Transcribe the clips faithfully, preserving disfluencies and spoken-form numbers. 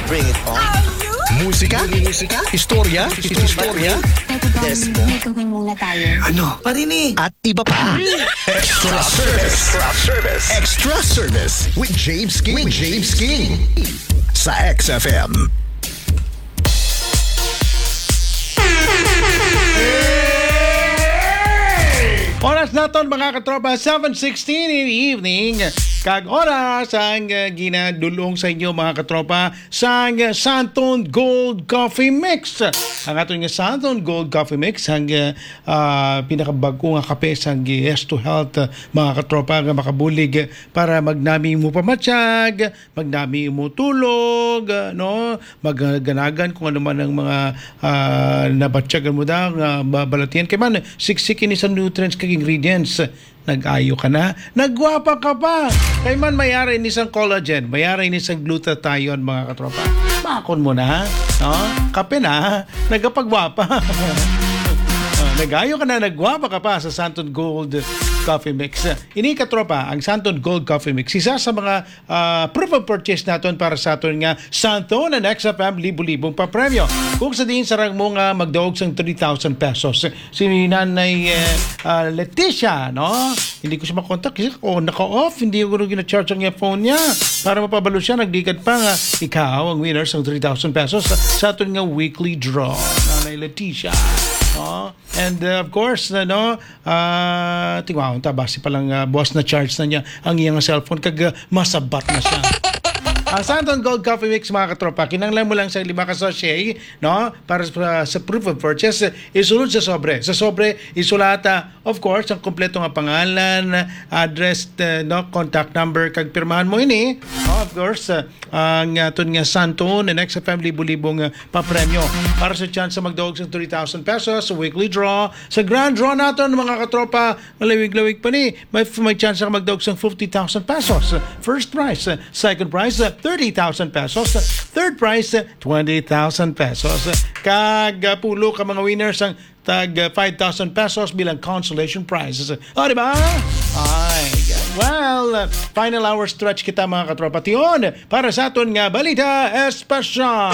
Bring it on. Musika? Musika? Istorya? Istorya? There's more. May gawin muna tayo. Ano? Parinig. At iba pa. Extra service. Extra service. Extra service with James King. With James King. Sa X F M. Oras naton mga katropa, seven sixteen in the evening. Kag oras ang uh, ginadulong sa inyo mga katropa sa uh, Santon Gold Coffee Mix. Ang ato nga Santon Gold Coffee Mix ang uh, uh, pinakabago nga kape sa Yes to Health uh, mga katropa nga makabulig uh, para magnami mo pamatsyag, magnami mo tulog, uh, no? Magganagan kung ano man ang mga uh, nabatsyagan mo daw nga uh, balatian kay man siksikin ni sa nutrients kag ingredients. Nag-ayo ka na, nagwapa ka pa. Kay man mayari ni isang collagen, mayari ni isang glutathione mga katropa. Bakon mo na, no? Kape na, nagapagwapa. uh, nag-ayo ka na, nagwapa ka pa sa Santon Gold Coffee Mix. Ini katropa, ang Santon Gold Coffee Mix, isa sa mga uh, proof of purchase naton para sa aton nga Santon and X F M libo-libong pa-premyo. Kung sa din sarang mo nga magdaog sang three thousand pesos. Si Nanay uh, uh, Leticia, no? Hindi ko siya makontak kasi oh, naka-off, hindi ko rin gina-charge ang phone niya. Para mapabalo siya, nagdikat pa nga ikaw ang winner sang three thousand pesos sa, sa aton nga weekly draw. Nanay Leticia. No? And uh, of course, uh, no, uh, tingwa, unta base pa lang uh, boss na charge na niya ang iyang cellphone kag uh, masabat na siya. Ang Santon Gold Coffee Mix mga katropa, kinanglan mo lang sa lima ka sachet, no? Para sa, sa proof of purchase, isulod sa sobre. Sa sobre, isulata, of course, ang kompleto nga pangalan, address, uh, no, contact number, kag pirmahan mo ini. No? Of course, uh, ang aton nga Santon and X F M libo-libong uh, papremyo. Para sa chance sa magdaog sa three thousand pesos, sa weekly draw, sa grand draw naton mga katropa, malawig-lawig pa ni, may, may chance ka magdaog sa fifty thousand pesos. First prize, uh, second prize, uh, thirty thousand pesos. Third prize, twenty thousand pesos. Kag uh, pulo ka mga winners ang tag uh, five thousand pesos bilang consolation prizes. O, oh, diba? Ay, well, uh, final hour stretch kita mga katropa. Tiyon, para sa aton nga balita espesyal.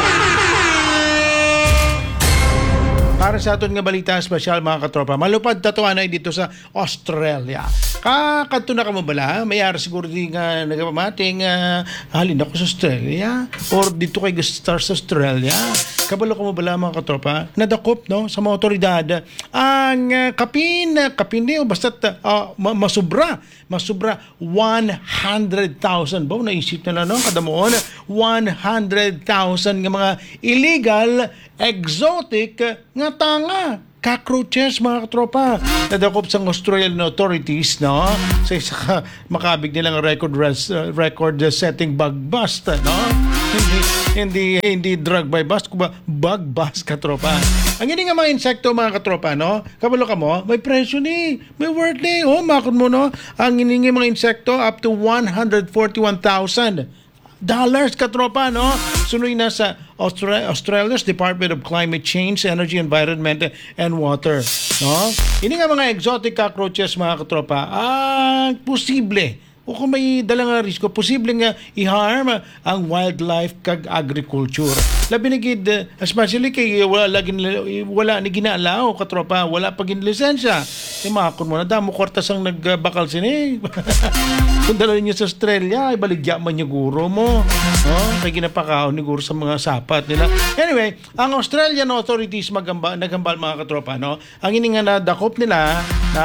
Para sa aton nga balita espesyal mga katropa, malupad tatuanay dito sa Australia. Kakadto na ka mo bala, mayara siguro di nga nagapamating uh, halin ako sa Australia or dito kay Star sa Australia. Kabalo ka mo bala mga katropa, nadakop no sa mga otoridad ang uh, kapin, kapin niyo basta uh, masubra, masubra one hundred thousand. Ba naisip na lang no kadamoon one hundred thousand nga mga illegal exotic nga tanga, cockroaches mga katropa. Nadakop sa Australian authorities, no? Sa isa ka makabig nilang record res, uh, record setting bug bust, no? Hindi hindi hindi drug by bust, kuba bug bust katropa. Ang hindi nga mga insekto mga katropa, no? Kabalo ka mo, may presyo ni, may worth ni. Oh, makon mo no. Ang hiningi mga insekto up to one hundred forty-one thousand dollars katropa, no? Sunoy na sa Austra- Australia's Department of Climate Change, Energy, Environment, and Water, no? Ini nga mga exotic cockroaches mga katropa, ah, posible o kung may dalang nga risko, posible nga i-harm ang wildlife kag agriculture. Labi na gid, especially kay wala lagi wala ni ginalaw katropa, wala pa gin lisensya. E makon mo na damo kwartas ang nagbakal sini. Kung dalhin niyo sa Australia, ibaligya man niyo guro mo. No? Kay ginapakaon ni guro sa mga sapat nila. Anyway, ang Australian authorities magamba, nagambal mga katropa, no? Ang ini nga nadakop nila na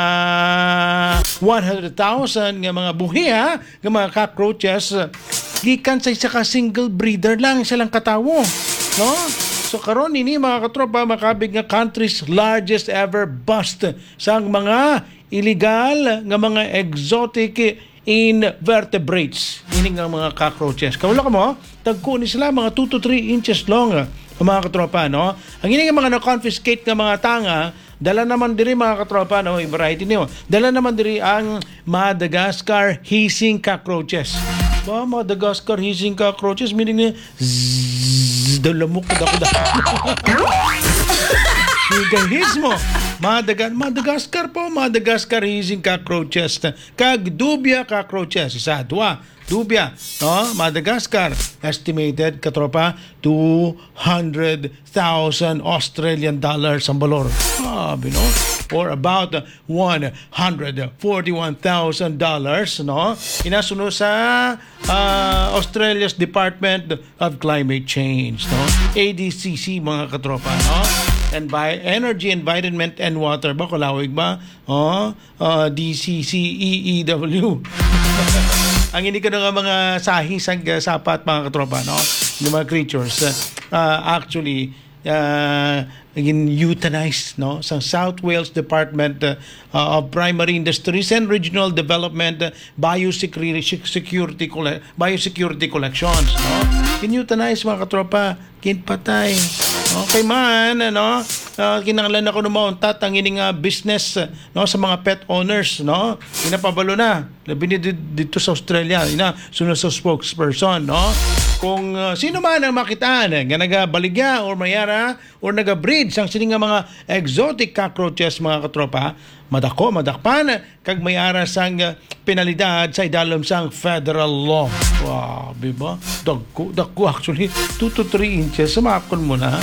one hundred thousand nga mga buhiya, nga mga cockroaches, gikan sa isa ka single breeder lang, isa lang katawo, no? So karon ini mga katropa, makabig nga country's largest ever bust sa mga illegal nga mga exotic invertebrates. Ini nga mga cockroaches. Kawala ka mo, tagko ni sila mga two to three inches long, mga katropa, no? Ang ini nga mga na-confiscate nga mga tanga, dala naman diri mga katropa, no, yung variety niyo. Dala naman diri ang Madagascar hissing cockroaches. Ba, Madagascar hissing cockroaches, meaning niya, zzzz, dalamok ko dako dako. Higahis mo. Madaga- Madagascar po, Madagascar hissing cockroaches. Kag dubia cockroaches. Isa, dua, Lubia, no? Madagascar, estimated katropa two hundred thousand Australian dollars ang balor. Sabi, no? Or about one hundred forty-one thousand dollars, no? Inasuno sa uh, Australia's Department of Climate Change, no? A D C C, mga katropa, no? And by Energy, Environment and Water ba? Kulawig ba? Oh, uh, D C C E E W. Ang hindi ka nga mga sahisang sapat, mga katropa, no? Yung mga creatures, uh, actually, uh, euthanized, no? Sa South Wales Department uh, of Primary Industries and Regional Development uh, Biosecurity Security Biosecurity Collections, no? In-euthanize, mga katropa, kinpatay. Okay man, ano, uh, kinanglan ako ng mauntat ang ining uh, business, uh, no, sa mga pet owners, no? Pinapabalo na. Labi dito sa Australia, ina sunod sa spokesperson, no? Kung uh, sino man ang makitaan nga nagabaligya or mayara or naga-breed sang sini nga mga exotic cockroaches, mga katropa, madako madakpan kag mayara sang uh, penalidad sa idalom sang federal law. Wow, biba? Dagko, dagko actually two to three inches sumakon mo na.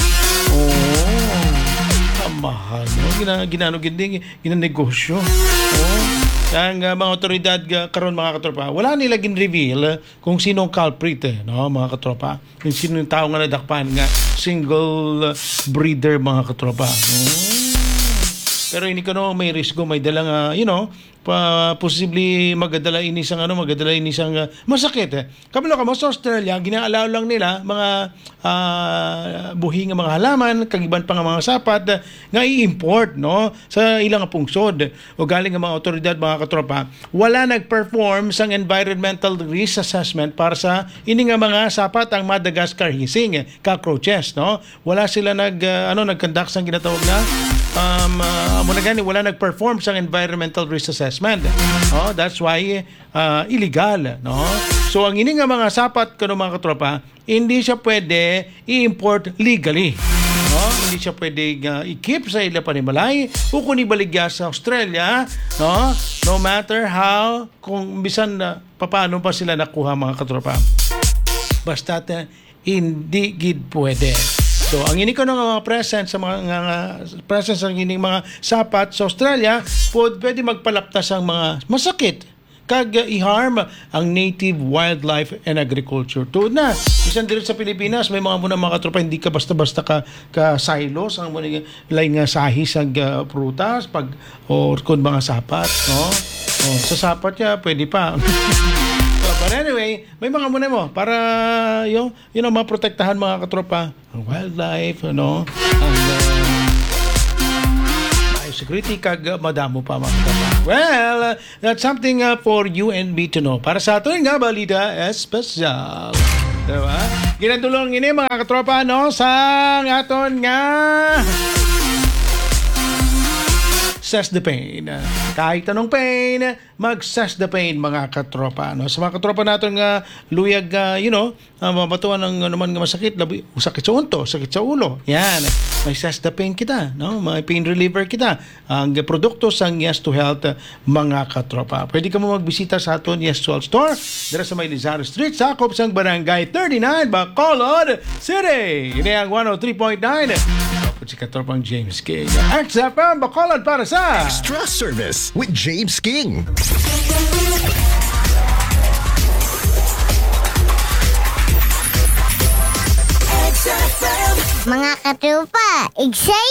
Oh, kamahal, no? Gina, ginano ginding ginanegosyo. Oh, ang uh, mga otoridad uh, karon, mga katropa, wala nila gin-reveal uh, kung sinong culprit, eh, no, mga katropa. Kung sino yung tao nga nadakpan nga single uh, breeder, mga katropa. Hmm. Pero hindi ko no, may risko, may dalang, uh, you know, pa, possibly magadala ini sang ano, magadala ini sang uh, masakit. Eh. Kabalo ka mo sa Australia, ginaalaw lang nila mga uh, buhi nga mga halaman, kagiban pa nga mga sapat uh, nga i-import, no, sa ilang pungsod. O galing nga mga otoridad, mga katropa, wala nag-perform sang environmental risk assessment para sa ini nga mga sapat ang Madagascar hissing cockroaches, no. Wala sila nag uh, ano nag-conduct sang ginatawag na um uh, muna gani wala nag-perform sang environmental risk assessment. Oh, that's why uh, illegal, no? So ang ini nga mga sapat kano, mga katropa, hindi siya pwede i-import legally. No? Hindi siya pwede uh, i-keep sa ila panimalay o kung ibaligya sa Australia, no? No matter how, kung bisan uh, paano pa sila nakuha, mga katropa. Basta uh, hindi gid pwede. So, ang ini ko ng mga presence sa mga, mga presence ng ining mga sapat sa Australia, pwede magpalaptas ang mga masakit kag uh, i-harm ang native wildlife and agriculture. Tuod na, isan dito sa Pilipinas, may mga muna mga katropa, hindi ka basta-basta ka, ka silos, ang muna lain nga sahis ang uh, prutas, pag, o kung mga sapat, no? O, sa sapat niya, pwede pa. But anyway, may mga muna mo para yung, you know, maprotektahan, mga katropa, ang wildlife, ano, ang uh, biosecurity, kag uh, madamo pa, mga katropa. Well, uh, that's something uh, for you and me to know. Para sa atin nga, balita espesyal. Diba? Ginadulong ini, mga katropa, no, sa aton nga Says the Pain. Kahit anong pain, mag-says the pain, mga katropa. No? Sa mga katropa natin nga, luyag, uh, you know, uh, mabatuan ng naman nga masakit, labi, sakit sa unto, sakit sa ulo. Yan. May says the pain kita. No? May pain reliever kita. Ang produkto sang Yes to Health, uh, mga katropa. Pwede ka mo magbisita sa aton Yes to Health store. Dira sa may Lizardo Street, sakop sang Barangay thirty-nine, Bacolod City. Ini ang one oh three point nine. Si katropang James King. X F M Bacolod para sa Extra Service with James King. Mga katropa, excited!